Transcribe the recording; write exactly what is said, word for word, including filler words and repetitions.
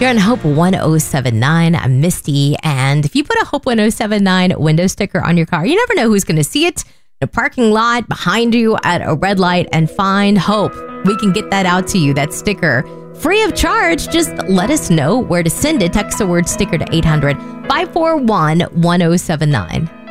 You're on Hope one oh seven nine. I'm Misty. And if you put a Hope one oh seven nine window sticker on your car, you never know who's going to see it in a parking lot, behind you, at a red light, and find Hope. We can get that out to you, that sticker, free of charge. Just let us know where to send it. Text the word sticker to eight hundred, five four one, one oh seven nine.